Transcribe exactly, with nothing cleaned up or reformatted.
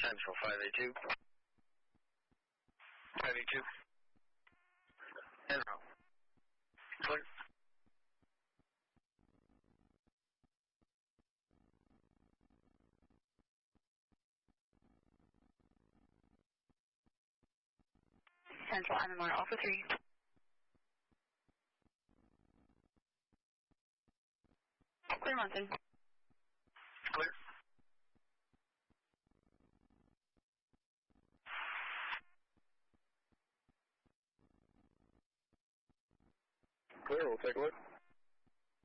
Central five eight two. five eight two. En route. Clear. Central M M R Alpha three. Clear Munson. Clear. Clear, we'll take a look.